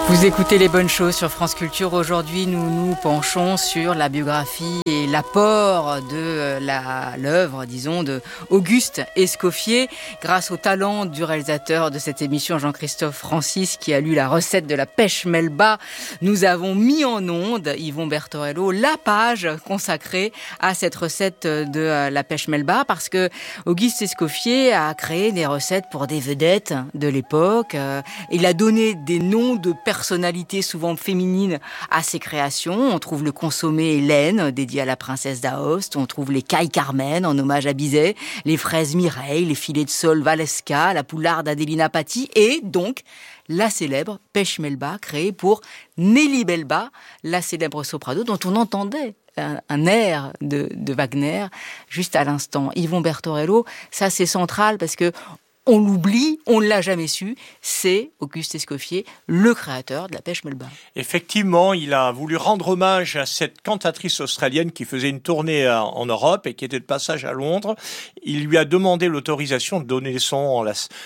Vous écoutez Les Bonnes Choses sur France Culture. Aujourd'hui, nous nous penchons sur la biographie et l'apport de l'œuvre, disons, de Auguste Escoffier, grâce au talent du réalisateur de cette émission, Jean-Christophe Francis, qui a lu la recette de la pêche melba. Nous avons mis en onde, Yvon Bertorello, la page consacrée à cette recette de la pêche melba, parce que Auguste Escoffier a créé des recettes pour des vedettes de l'époque. Il a donné des noms de personnalités souvent féminines à ses créations. On trouve le consommé Hélène, dédié à la princesse d'Aoste. On trouve les cailles Carmen, en hommage à Bizet, les fraises Mireille, les filets de sole Valeska, la poularde Adelina Patti et donc la célèbre pêche melba créée pour Nelly Belba, la célèbre soprano dont on entendait un air de Wagner juste à l'instant. Yvon Bertorello, ça c'est central parce que on l'oublie, on ne l'a jamais su, c'est Auguste Escoffier, le créateur de la pêche melba. Effectivement, il a voulu rendre hommage à cette cantatrice australienne qui faisait une tournée en Europe et qui était de passage à Londres. Il lui a demandé l'autorisation de donner son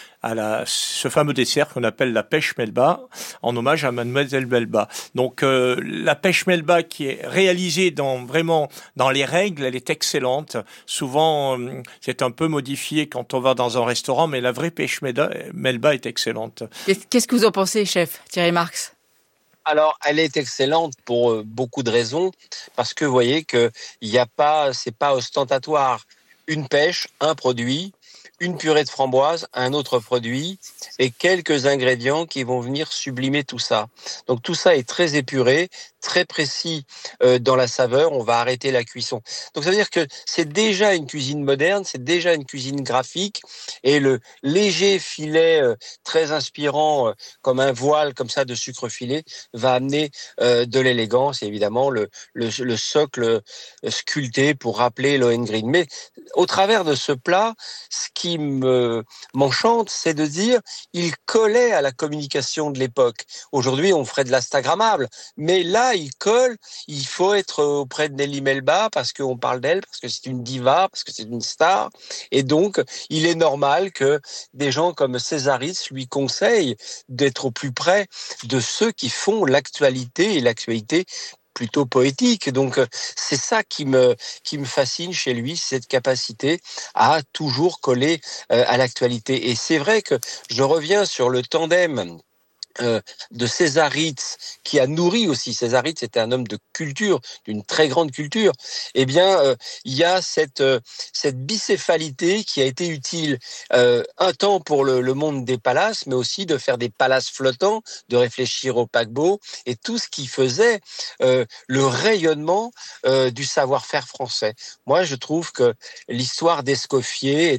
ce fameux dessert qu'on appelle la pêche melba, en hommage à Mademoiselle Melba. Donc la pêche melba qui est réalisée vraiment dans les règles, elle est excellente. Souvent, c'est un peu modifié quand on va dans un restaurant, mais la vraie pêche melba est excellente. Qu'est-ce que vous en pensez, chef Thierry Marx ? Alors, elle est excellente pour beaucoup de raisons, parce que vous voyez que c'est pas ostentatoire. Une pêche, un produit, une purée de framboise, un autre produit et quelques ingrédients qui vont venir sublimer tout ça. Donc tout ça est très épuré, très précis dans la saveur. On va arrêter la cuisson. Donc ça veut dire que c'est déjà une cuisine moderne, c'est déjà une cuisine graphique et le léger filet très inspirant comme un voile comme ça de sucre filé va amener de l'élégance et évidemment le socle sculpté pour rappeler Lohengrin. Mais au travers de ce plat, ce qui m'enchante, c'est de dire il collait à la communication de l'époque. Aujourd'hui, on ferait de l'instagrammable, mais là, il colle. Il faut être auprès de Nelly Melba parce qu'on parle d'elle, parce que c'est une diva, parce que c'est une star, et donc il est normal que des gens comme Césaris lui conseillent d'être au plus près de ceux qui font l'actualité et l'actualité plutôt poétique. Donc c'est ça qui me fascine chez lui, cette capacité à toujours coller à l'actualité. Et c'est vrai que je reviens sur le tandem de Césaritz, qui a nourri aussi. Césaritz était un homme de culture, d'une très grande culture. Eh bien, il y a cette bicéphalité qui a été utile un temps pour le monde des palaces, mais aussi de faire des palaces flottants, de réfléchir au paquebot et tout ce qui faisait le rayonnement du savoir-faire français. Moi, je trouve que l'histoire d'Escoffier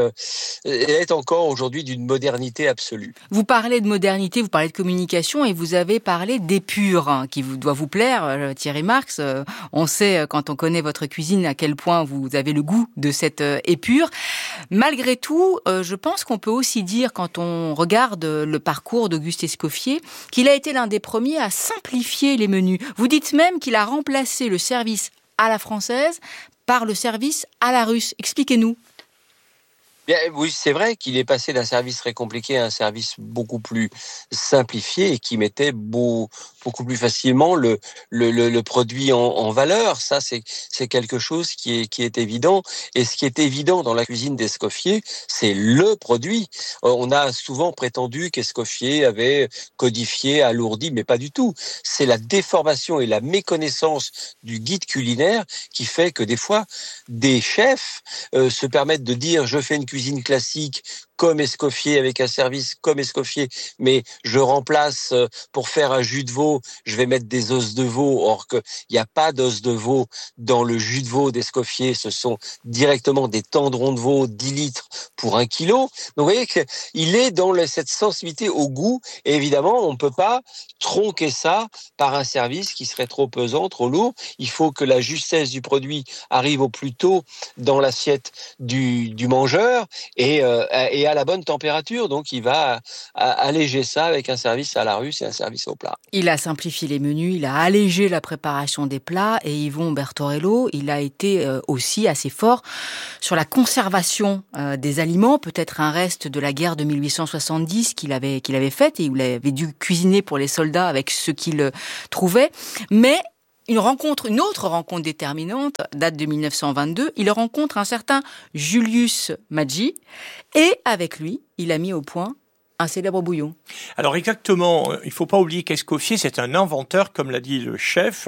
est encore aujourd'hui d'une modernité absolue. Vous parlez de modernité, vous parlez de communication et vous avez parlé d'épure qui doit vous plaire, Thierry Marx. On sait, quand on connaît votre cuisine, à quel point vous avez le goût de cette épure. Malgré tout, je pense qu'on peut aussi dire, quand on regarde le parcours d'Auguste Escoffier, qu'il a été l'un des premiers à simplifier les menus. Vous dites même qu'il a remplacé le service à la française par le service à la russe. Expliquez-nous. Bien, oui, c'est vrai qu'il est passé d'un service très compliqué à un service beaucoup plus simplifié et qui mettait beaucoup plus facilement le produit en valeur. Ça, c'est quelque chose qui est évident. Et ce qui est évident dans la cuisine d'Escoffier, c'est le produit. On a souvent prétendu qu'Escoffier avait codifié, alourdi, mais pas du tout. C'est la déformation et la méconnaissance du guide culinaire qui fait que des fois, des chefs se permettent de dire « je fais une cuisine classique » comme Escoffier, avec un service comme Escoffier, mais je remplace, pour faire un jus de veau, je vais mettre des os de veau, or qu'il n'y a pas d'os de veau dans le jus de veau d'Escoffier, ce sont directement des tendrons de veau, 10 litres pour 1 kilo. Donc vous voyez qu'il est dans cette sensibilité au goût, et évidemment, on ne peut pas tronquer ça par un service qui serait trop pesant, trop lourd. Il faut que la justesse du produit arrive au plus tôt dans l'assiette du mangeur, et à la bonne température, donc il va alléger ça avec un service à la russe et un service au plat. Il a simplifié les menus, il a allégé la préparation des plats et Yvon Bertorello, il a été aussi assez fort sur la conservation des aliments, peut-être un reste de la guerre de 1870 qu'il avait faite et où il avait dû cuisiner pour les soldats avec ce qu'il trouvait, mais une autre rencontre déterminante date de 1922. Il rencontre un certain Julius Maggi et avec lui, il a mis au point un célèbre bouillon. Alors exactement, il ne faut pas oublier qu'Escoffier, c'est un inventeur, comme l'a dit le chef,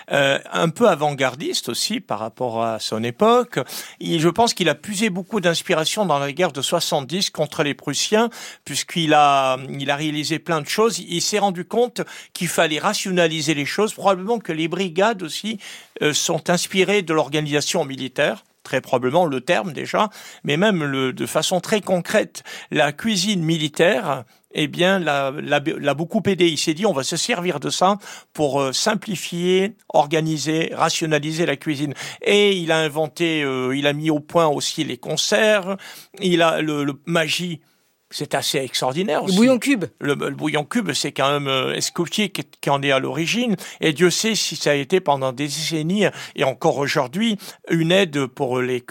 un peu avant-gardiste aussi par rapport à son époque. Je pense qu'il a puisé beaucoup d'inspiration dans la guerre de 70 contre les Prussiens, puisqu'il a réalisé plein de choses. Il s'est rendu compte qu'il fallait rationaliser les choses, probablement que les brigades aussi sont inspirées de l'organisation militaire. Très probablement le terme déjà, mais même de façon très concrète, la cuisine militaire, eh bien, l'a beaucoup aidé. Il s'est dit, on va se servir de ça pour simplifier, organiser, rationaliser la cuisine. Et il a inventé, il a mis au point aussi les conserves. Il a le Maggi. C'est assez extraordinaire aussi. Le bouillon cube. Le bouillon cube, c'est quand même Escoffier qui en est à l'origine. Et Dieu sait si ça a été pendant des décennies et encore aujourd'hui une aide pour les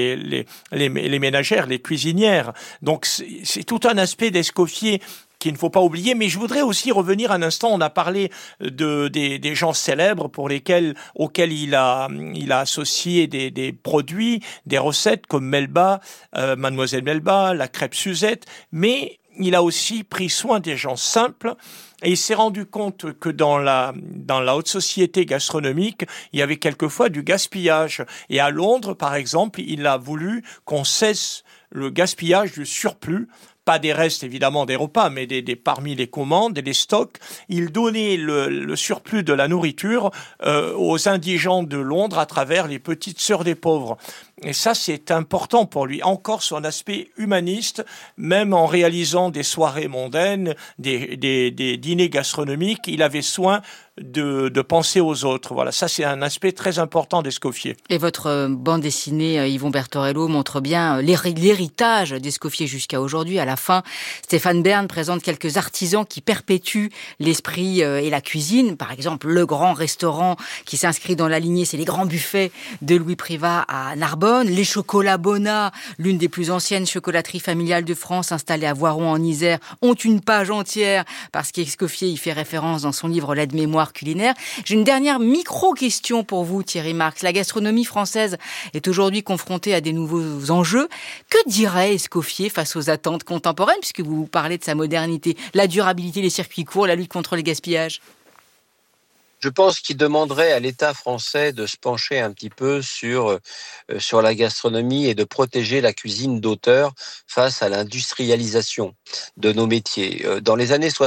ménagères, les cuisinières. Donc c'est tout un aspect d'Escoffier qu'il ne faut pas oublier, mais je voudrais aussi revenir un instant. On a parlé des gens célèbres auxquels il a associé des produits, des recettes comme Melba, Mademoiselle Melba, la crêpe Suzette, mais il a aussi pris soin des gens simples. Et il s'est rendu compte que dans la haute société gastronomique, il y avait quelquefois du gaspillage. Et à Londres, par exemple, il a voulu qu'on cesse le gaspillage du surplus. Pas des restes, évidemment, des repas, mais parmi les commandes et les stocks. Il donnait le surplus de la nourriture aux indigents de Londres à travers les petites sœurs des pauvres. Et ça, c'est important pour lui. Encore son aspect humaniste, même en réalisant des soirées mondaines, des dîners gastronomiques, il avait soin de penser aux autres. Voilà, ça c'est un aspect très important d'Escoffier. Et votre bande dessinée, Yvon Bertorello, montre bien l'héritage d'Escoffier jusqu'à aujourd'hui. À la fin, Stéphane Bern présente quelques artisans qui perpétuent l'esprit et la cuisine. Par exemple, le grand restaurant qui s'inscrit dans la lignée, c'est les grands buffets de Louis Privat à Narbonne. Les chocolats Bonnat, l'une des plus anciennes chocolateries familiales de France, installée à Voiron en Isère, ont une page entière parce qu'Escoffier y fait référence dans son livre L'aide-mémoire culinaire. J'ai une dernière micro-question pour vous, Thierry Marx. La gastronomie française est aujourd'hui confrontée à des nouveaux enjeux. Que dirait Escoffier face aux attentes contemporaines, puisque vous parlez de sa modernité, la durabilité, les circuits courts, la lutte contre le gaspillage? Je pense qu'il demanderait à l'État français de se pencher un petit peu sur la gastronomie et de protéger la cuisine d'auteur face à l'industrialisation de nos métiers. Dans les années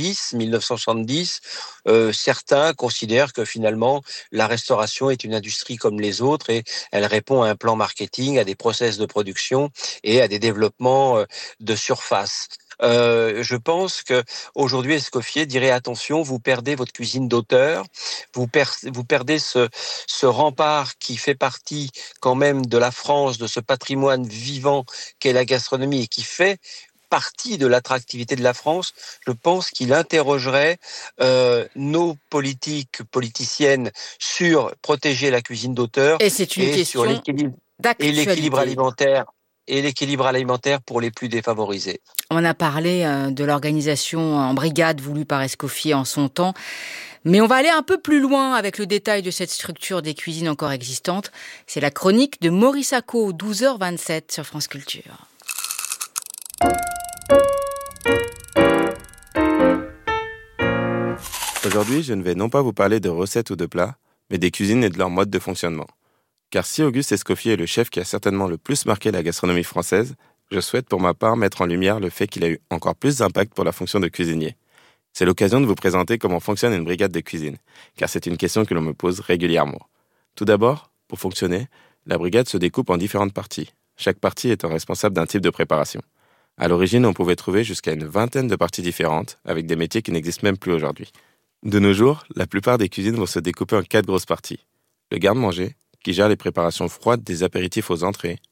1970, certains considèrent que finalement la restauration est une industrie comme les autres et elle répond à un plan marketing, à des process de production et à des développements de surface. Je pense que aujourd'hui Escoffier dirait attention, vous perdez votre cuisine d'auteur, vous perdez ce rempart qui fait partie quand même de la France, de ce patrimoine vivant qu'est la gastronomie et qui fait partie de l'attractivité de la France. Je pense qu'il interrogerait nos politiciennes sur protéger la cuisine d'auteur et c'est une question sur l'équilibre alimentaire. Et l'équilibre alimentaire pour les plus défavorisés. On a parlé de l'organisation en brigade voulue par Escoffier en son temps, mais on va aller un peu plus loin avec le détail de cette structure des cuisines encore existantes. C'est la chronique de Maurice Acco, 12h27 sur France Culture. Aujourd'hui, je ne vais non pas vous parler de recettes ou de plats, mais des cuisines et de leur mode de fonctionnement. Car si Auguste Escoffier est le chef qui a certainement le plus marqué la gastronomie française, je souhaite pour ma part mettre en lumière le fait qu'il a eu encore plus d'impact pour la fonction de cuisinier. C'est l'occasion de vous présenter comment fonctionne une brigade de cuisine, car c'est une question que l'on me pose régulièrement. Tout d'abord, pour fonctionner, la brigade se découpe en différentes parties, chaque partie étant responsable d'un type de préparation. À l'origine, on pouvait trouver jusqu'à une vingtaine de parties différentes, avec des métiers qui n'existent même plus aujourd'hui. De nos jours, la plupart des cuisines vont se découper en 4 grosses parties. Le garde-manger, qui gère les préparations froides des apéritifs aux entrées,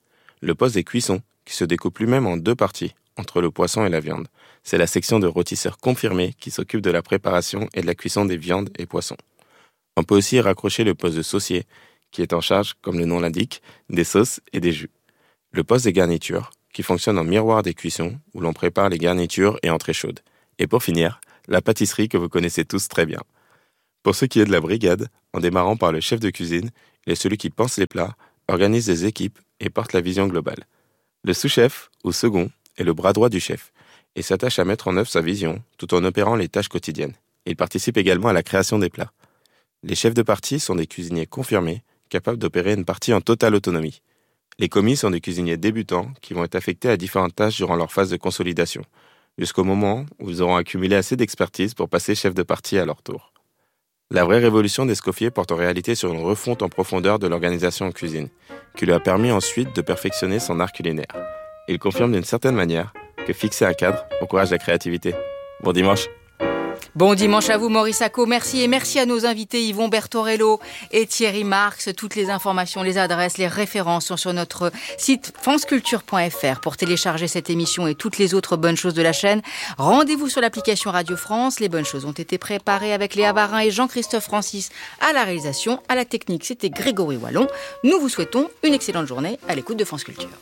Le poste des cuissons, qui se découpe lui-même en 2 parties, entre le poisson et la viande. C'est la section de rôtisseurs confirmés qui s'occupe de la préparation et de la cuisson des viandes et poissons. On peut aussi y raccrocher le poste de saucier, qui est en charge, comme le nom l'indique, des sauces et des jus. Le poste des garnitures, qui fonctionne en miroir des cuissons, où l'on prépare les garnitures et entrées chaudes. Et pour finir, la pâtisserie que vous connaissez tous très bien. Pour ce qui est de la brigade, en démarrant par le chef de cuisine, il est celui qui pense les plats, organise les équipes et porte la vision globale. Le sous-chef, ou second, est le bras droit du chef, et s'attache à mettre en œuvre sa vision, tout en opérant les tâches quotidiennes. Il participe également à la création des plats. Les chefs de partie sont des cuisiniers confirmés, capables d'opérer une partie en totale autonomie. Les commis sont des cuisiniers débutants qui vont être affectés à différentes tâches durant leur phase de consolidation, jusqu'au moment où ils auront accumulé assez d'expertise pour passer chef de partie à leur tour. La vraie révolution d'Escoffier porte en réalité sur une refonte en profondeur de l'organisation en cuisine, qui lui a permis ensuite de perfectionner son art culinaire. Il confirme d'une certaine manière que fixer un cadre encourage la créativité. Bon dimanche! Bon dimanche à vous, Maurice Acco. Merci et merci à nos invités Yvon Bertorello et Thierry Marx. Toutes les informations, les adresses, les références sont sur notre site franceculture.fr. Pour télécharger cette émission et toutes les autres bonnes choses de la chaîne, rendez-vous sur l'application Radio France. Les bonnes choses ont été préparées avec Léa Barin et Jean-Christophe Francis à la réalisation. À la technique, c'était Grégory Wallon. Nous vous souhaitons une excellente journée à l'écoute de France Culture.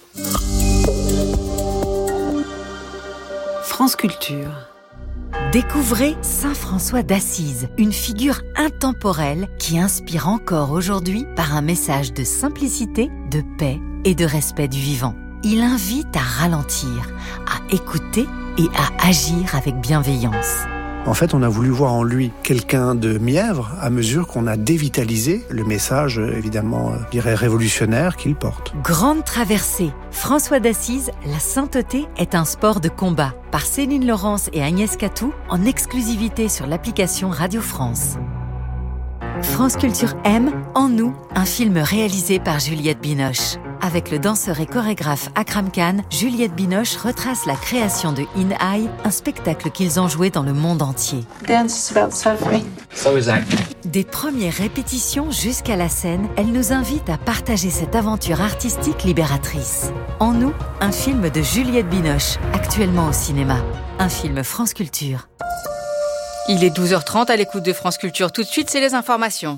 France Culture. Découvrez Saint François d'Assise, une figure intemporelle qui inspire encore aujourd'hui par un message de simplicité, de paix et de respect du vivant. Il invite à ralentir, à écouter et à agir avec bienveillance. En fait, on a voulu voir en lui quelqu'un de mièvre à mesure qu'on a dévitalisé le message, évidemment, je dirais révolutionnaire qu'il porte. Grande traversée. François d'Assise, la sainteté est un sport de combat. Par Céline Laurence et Agnès Catou, en exclusivité sur l'application Radio France. France Culture aime, En nous, un film réalisé par Juliette Binoche. Avec le danseur et chorégraphe Akram Khan, Juliette Binoche retrace la création de In Eye, un spectacle qu'ils ont joué dans le monde entier. Dance is about suffering. So is acting. Des premières répétitions jusqu'à la scène, elle nous invite à partager cette aventure artistique libératrice. En nous, un film de Juliette Binoche, actuellement au cinéma. Un film France Culture. Il est 12h30 à l'écoute de France Culture. Tout de suite, c'est les informations.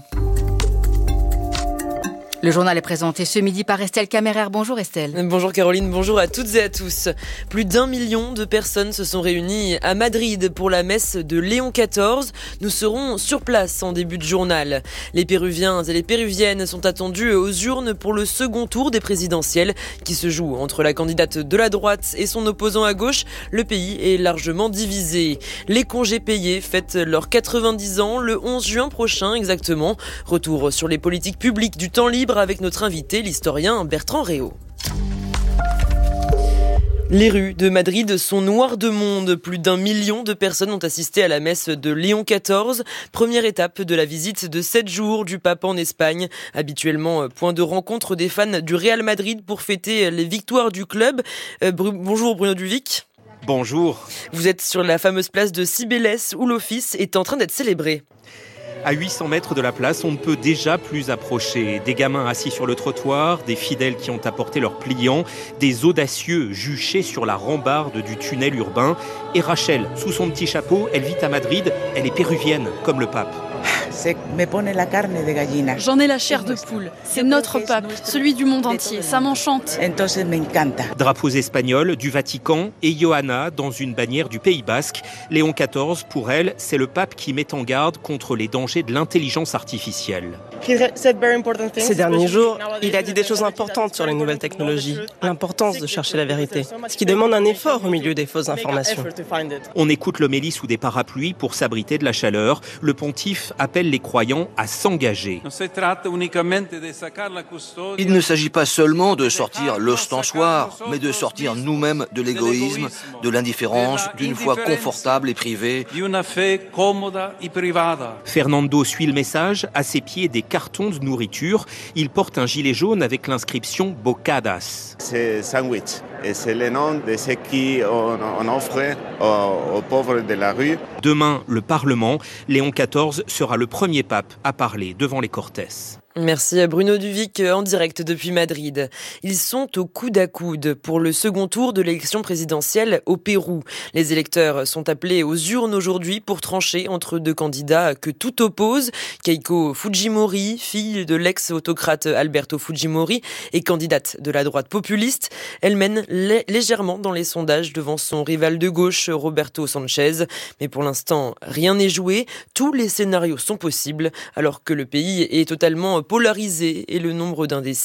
Le journal est présenté ce midi par Estelle Caméraire. Bonjour Estelle. Bonjour Caroline, bonjour à toutes et à tous. Plus d'1 million de personnes se sont réunies à Madrid pour la messe de Léon XIV. Nous serons sur place en début de journal. Les Péruviens et les Péruviennes sont attendus aux urnes pour le second tour des présidentielles qui se joue entre la candidate de la droite et son opposant à gauche. Le pays est largement divisé. Les congés payés fêtent leurs 90 ans le 11 juin prochain exactement. Retour sur les politiques publiques du temps libre avec notre invité, l'historien Bertrand Réau. Les rues de Madrid sont noires de monde. Plus d'1 million de personnes ont assisté à la messe de Léon XIV, première étape de la visite de 7 jours du pape en Espagne. Habituellement, point de rencontre des fans du Real Madrid pour fêter les victoires du club. Bonjour Bruno Duvic. Bonjour. Vous êtes sur la fameuse place de Cibeles où l'office est en train d'être célébré. À 800 mètres de la place, on ne peut déjà plus approcher. Des gamins assis sur le trottoir, des fidèles qui ont apporté leurs pliants, des audacieux juchés sur la rambarde du tunnel urbain. Et Rachel, sous son petit chapeau, elle vit à Madrid, elle est péruvienne, comme le pape. J'en ai la chair de poule. C'est notre pape, celui du monde entier. Ça m'enchante. Drapeaux espagnols, du Vatican et Johanna dans une bannière du Pays Basque. Léon XIV, pour elle, c'est le pape qui met en garde contre les dangers de l'intelligence artificielle. Ces derniers jours, il a dit des choses importantes sur les nouvelles technologies, l'importance de chercher la vérité, ce qui demande un effort au milieu des fausses informations. On écoute l'homélie sous des parapluies pour s'abriter de la chaleur. Le pontife appelle les croyants à s'engager. Il ne s'agit pas seulement de sortir l'ostensoir, mais de sortir nous-mêmes de l'égoïsme, de l'indifférence, d'une foi confortable et privée. Fernando suit le message, à ses pieds des cartons de nourriture. Il porte un gilet jaune avec l'inscription Bocadas. C'est sandwich et c'est le nom de ce qu'on offre aux pauvres de la rue. Demain, le Parlement, Léon XIV sera le premier pape à parler devant les Cortes. Merci à Bruno Duvic en direct depuis Madrid. Ils sont au coude à coude pour le second tour de l'élection présidentielle au Pérou. Les électeurs sont appelés aux urnes aujourd'hui pour trancher entre deux candidats que tout oppose. Keiko Fujimori, fille de l'ex-autocrate Alberto Fujimori et candidate de la droite populiste. Elle mène légèrement dans les sondages devant son rival de gauche Roberto Sanchez. Mais pour l'instant, rien n'est joué. Tous les scénarios sont possibles alors que le pays est totalement polarisé et le nombre d'indécis